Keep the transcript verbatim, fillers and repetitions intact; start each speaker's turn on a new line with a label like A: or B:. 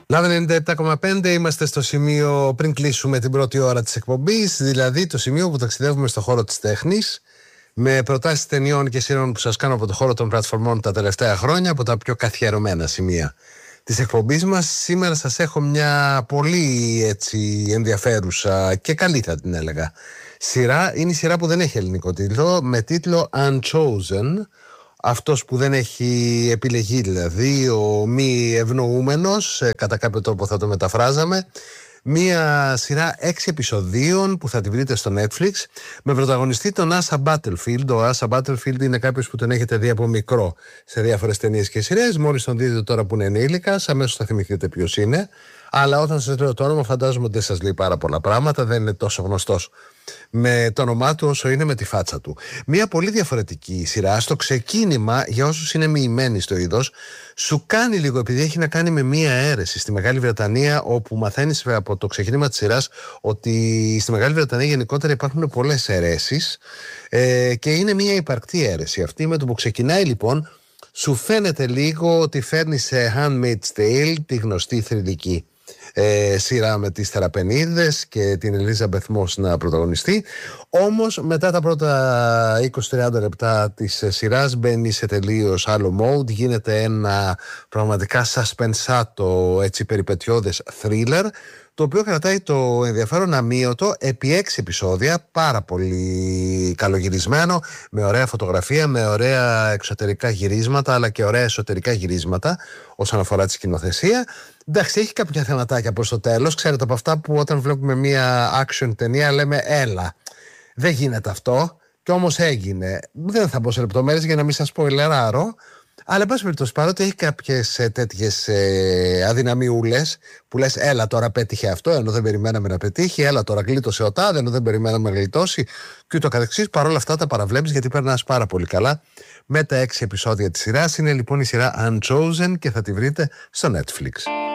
A: Λάβε ενενήντα επτά κόμμα πέντε, είμαστε στο σημείο πριν κλείσουμε την πρώτη ώρα της εκπομπής, δηλαδή το σημείο που ταξιδεύουμε στο χώρο της τέχνης, με προτάσεις ταινιών και σειρών που σας κάνω από το χώρο των πλατφορμών τα τελευταία χρόνια, από τα πιο καθιερωμένα σημεία της εκπομπής μας. Σήμερα σας έχω μια πολύ έτσι ενδιαφέρουσα και καλή, θα την έλεγα, σειρά. Είναι η σειρά που δεν έχει ελληνικό τίτλο, με τίτλο Unchosen. Αυτός που δεν έχει επιλεγεί, δηλαδή ο μη ευνοούμενος, κατά κάποιο τρόπο θα το μεταφράζαμε. Μία σειρά έξι επεισοδίων που θα τη βρείτε στο Netflix, με πρωταγωνιστή τον Asa Butterfield. Ο Asa Butterfield είναι κάποιος που τον έχετε δει από μικρό σε διάφορες ταινίες και σειρές. Μόλις τον δείτε τώρα που είναι ενήλικας, αμέσως θα θυμηθείτε ποιος είναι. Αλλά όταν σας λέω το όνομα, φαντάζομαι ότι δεν σας λέει πάρα πολλά πράγματα. Δεν είναι τόσο γνωστός με το όνομά του όσο είναι με τη φάτσα του. Μια πολύ διαφορετική σειρά. Στο ξεκίνημα, για όσους είναι μοιημένοι στο είδος, σου κάνει λίγο, επειδή έχει να κάνει με μια αίρεση στη Μεγάλη Βρετανία, όπου μαθαίνεις από το ξεκίνημα της σειράς ότι στη Μεγάλη Βρετανία γενικότερα υπάρχουν πολλές αιρέσεις, ε, και είναι μια υπαρκτή αίρεση αυτή. Με το που ξεκινάει λοιπόν, σου φαίνεται λίγο ότι φέρνει σε Handmaid's Tale, τη γνωστή θρυλική Ε, σειρά με τις Θεραπενίδες και την Ελίζαμπεθ Μος να πρωταγωνιστεί. Όμως μετά τα πρώτα είκοσι με τριάντα λεπτά της σειράς μπαίνει σε τελείως άλλο mode. Γίνεται ένα πραγματικά σασπενσάτο, έτσι περιπετειώδες thriller, το οποίο κρατάει το ενδιαφέρον αμύωτο επί έξι επεισόδια, πάρα πολύ καλογυρισμένο, με ωραία φωτογραφία, με ωραία εξωτερικά γυρίσματα, αλλά και ωραία εσωτερικά γυρίσματα όσον αφορά τη σκηνοθεσία. Εντάξει, έχει κάποια θεματάκια προς το τέλος. Ξέρετε, από αυτά που όταν βλέπουμε μια action ταινία λέμε έλα, δεν γίνεται αυτό, και όμως έγινε. Δεν θα μπω σε λεπτομέρειες για να μην σας πω ελεράρω. Αλλά εν πάση περιπτώσει, παρότι έχει κάποιες ε, τέτοιες ε, αδυναμιούλες που λες έλα τώρα πέτυχε αυτό ενώ δεν περιμέναμε να πετύχει, έλα τώρα γλίτωσε ο τάδε ενώ δεν περιμέναμε να γλιτώσει, και ούτω καθεξής, παρόλα αυτά τα παραβλέπεις γιατί περνάς πάρα πολύ καλά με τα έξι επεισόδια της σειράς. Είναι λοιπόν η σειρά Unchosen και θα τη βρείτε στο Netflix.